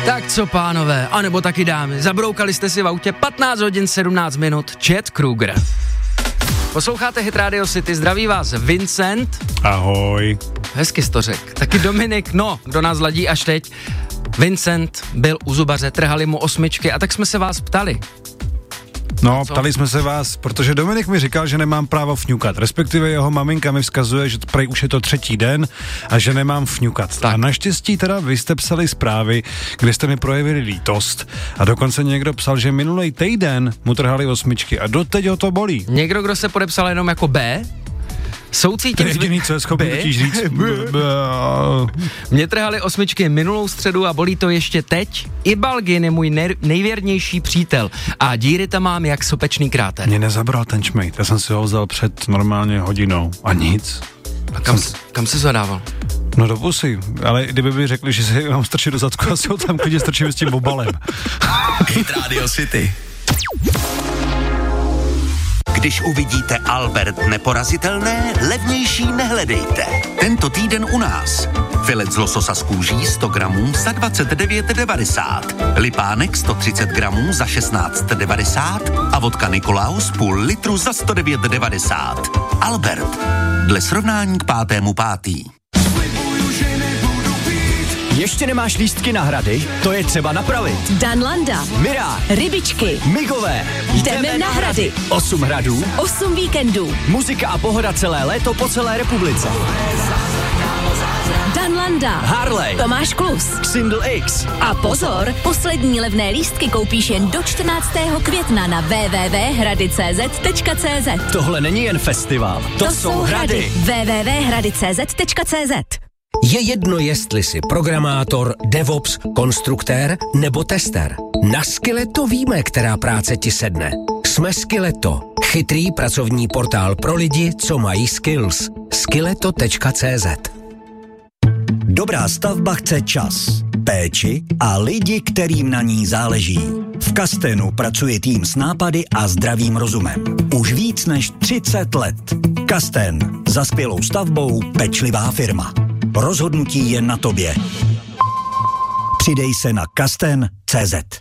Tak co, pánové, anebo taky dámy, zabroukali jste si v autě 15 hodin 17 minut, Chad Kruger. Posloucháte Hit Radio City, zdraví vás Vincent. Ahoj. Hezky jsi to řekl. Taky Dominik, no, kdo nás ladí až teď. Vincent byl u zubaře, trhali mu 8 a tak jsme se vás ptali. No, ptali jsme se vás, protože Dominik mi říkal, že nemám právo fňukat, respektive jeho maminka mi vzkazuje, že prej už je to 3. den a že nemám fňukat. Tak. A naštěstí teda vy jste psali zprávy, kde jste mi projevili lítost a dokonce někdo psal, že minulý týden mu trhali 8 a doteď ho to bolí. Někdo, kdo se podepsal jenom jako B? Soucítím. To je jediný, co je schopný totiž říct. Mě trhali 8 minulou středu a bolí to ještě teď. I Balgin je můj nejvěrnější přítel a díry tam mám jak sopečný kráter. Mě nezabral ten čmejt, já jsem si ho vzal před normálně hodinou a nic. A kam se zadával? No do pusy, ale kdyby mi řekli, že si mám strčit do zadku, asi ho tam klidně strčím s tím obalem. Hit Radio City. Když uvidíte Albert neporazitelné, levnější nehledejte. Tento týden u nás. Filet z lososa z kůží 100 gramů za 29,90. Lipánek 130 gramů za 16,90 a vodka Nikolaus půl litru za 109,90. Albert. Dle srovnání k 5.5. Ještě nemáš lístky na Hrady? To je třeba napravit. Dan Landa, Mirá, Rybičky, Migové. Jdeme na Hrady. 8 hradů, 8 víkendů. muzika a pohoda celé léto po celé republice. Dan Landa, Harley, Tomáš Klus, Single X. a pozor, poslední levné lístky koupíš jen do 14. května na www.hrady.cz. Tohle není jen festival, to jsou Hrady. www.hrady.cz. Je jedno, jestli jsi programátor, DevOps, konstruktér nebo tester. Na Skilleto víme, která práce ti sedne. Jsme Skilleto, chytrý pracovní portál pro lidi, co mají skills. Skilleto.cz. Dobrá stavba chce čas, péči a lidi, kterým na ní záleží. V Kastenu pracuje tým s nápady a zdravým rozumem. Už víc než 30 let. Kasten. Za skvělou stavbou pečlivá firma. Rozhodnutí je na tobě. Přidej se na kasten.cz.